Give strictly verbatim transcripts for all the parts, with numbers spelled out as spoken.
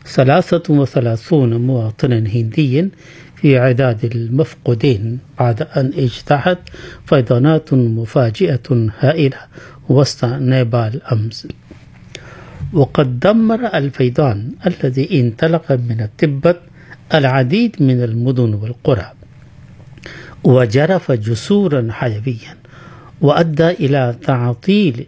ثلاثة وثلاثين مواطنا هنديا في عداد المفقودين بعد أن اجتاحت فيضانات مفاجئة هائلة وسط نيبال أمس. وقد دمر الفيضان الذي انطلق من التبت العديد من المدن والقرى وجرف جسورا حيويا وأدى إلى تعطيل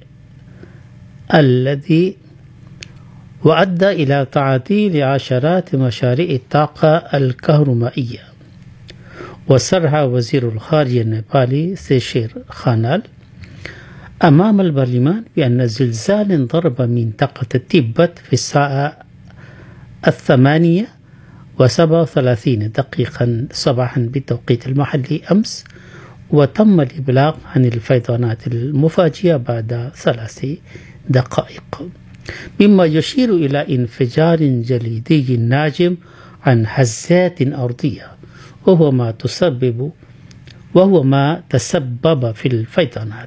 الذي وأدى إلى تعطيل عشرات مشاريع الطاقة الكهرومائية. وصرح وزير الخارجية النيبالي سيشير خانال أمام البرلمان بأن زلزال ضرب منطقة التبت في الساعة الثمانية وسبعة وثلاثين دقيقة صباحا بالتوقيت المحلي أمس، وتم الإبلاغ عن الفيضانات المفاجئة بعد ثلاث دقائق، مما يشير إلى انفجار جليدي ناجم عن هزات أرضية، وهو ما تسبب وهو ما تسبب في الفيضانات.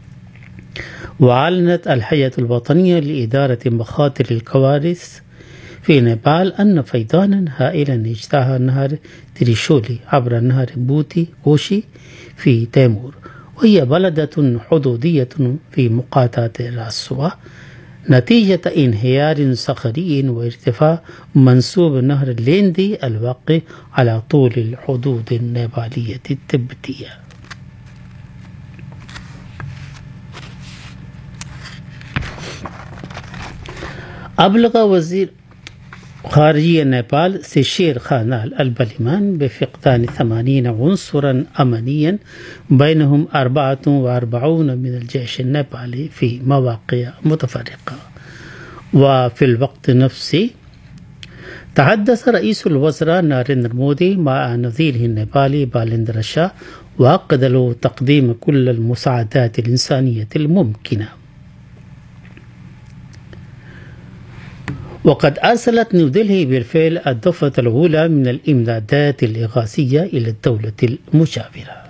وأعلنت الهيئة الوطنية لإدارة مخاطر الكوارث في نيبال أن فيضانا هائلا اجتاح نهر تريشولي عبر نهر بوتي كوشي في تيمور، وهي بلدة حدودية في مقاطعة راسوا، نتيجة انهيار صخري وارتفاع منسوب نهر الليندي الواقع على طول الحدود النيبالية التبتية. أبلغ وزير خارجية نيبال سيشير خانال البرلمان بفقدان ثمانين عنصرا أمنيا بينهم أربعة وأربعون من الجيش النيبالي في مواقع متفرقة. وفي الوقت نفسه تحدث رئيس الوزراء ناريندرا مودي مع نظيره النيبالي باليندرا شاه وأكد له تقديم كل المساعدات الإنسانية الممكنة. وقد أرسلت نيودلهي بالفعل الدفعة الأولى من الإمدادات الإغاثية إلى الدولة المجاورة.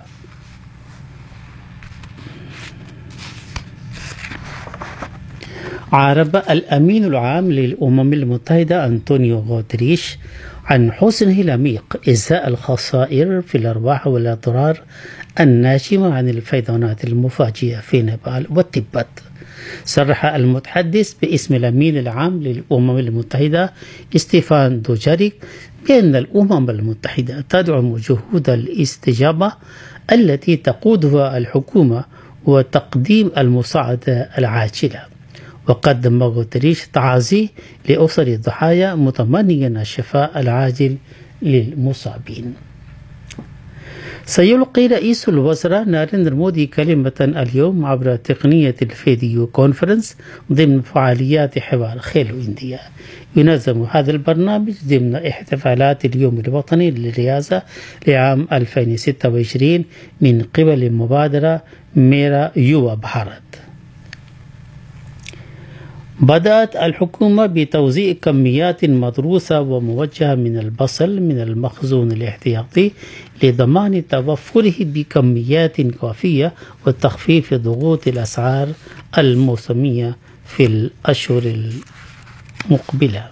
عرب الأمين العام للأمم المتحدة أنطونيو غوتريش عن حزنه العميق إزاء الخسائر في الأرواح والأضرار الناشئة عن الفيضانات المفاجئة في نيبال والتبت. صرح المتحدث باسم الأمين العام للأمم المتحدة ستيفان دوجاريك بأن الأمم المتحدة تدعم جهود الاستجابة التي تقودها الحكومة وتقديم المساعدة العاجلة. وقدم غوتريش تعازيه لأسر الضحايا متمنيا الشفاء العاجل للمصابين. سيلقي رئيس الوزراء ناريندرا مودي كلمة اليوم عبر تقنية الفيديو كونفرنس ضمن فعاليات حوار خيلو إنديا. ينظم هذا البرنامج ضمن احتفالات اليوم الوطني للرياضة لعام ألفين وستة وعشرين من قبل مبادرة ميرا يووا بھارت. بدأت الحكومة بتوزيع كميات مدروسة وموجهة من البصل من المخزون الاحتياطي لضمان توفره بكميات كافية وتخفيف ضغوط الأسعار الموسمية في الأشهر المقبلة.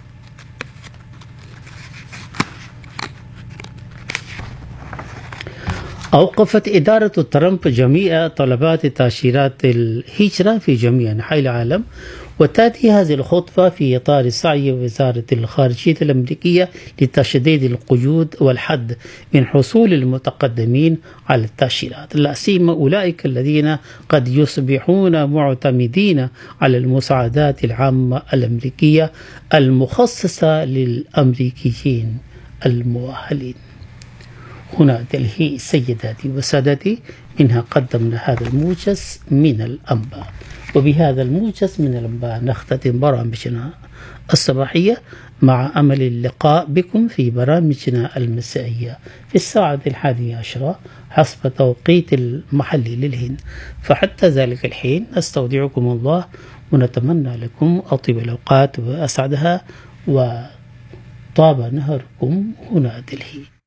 أوقفت إدارة ترامب جميع طلبات تأشيرات الهجرة في جميع أنحاء العالم، وتأتي هذه الخطوة في إطار سعي وزارة الخارجية الأمريكية لتشديد القيود والحد من حصول المتقدمين على التأشيرات، لا سيما أولئك الذين قد يصبحون معتمدين على المساعدات العامة الأمريكية المخصصة للأمريكيين المؤهلين. هنا دلهي سيداتي وسادتي، منها قدمنا هذا الموجز من الأنباء، وبهذا الموجز من الأنباء نختتم برامجنا الصباحية مع أمل اللقاء بكم في برامجنا المسائية في الساعة الحادية عشرة حسب توقيت المحل للهند. فحتى ذلك الحين نستودعكم الله ونتمنى لكم أطيب الأوقات وأسعدها، وطاب نهاركم. هنا دلهي.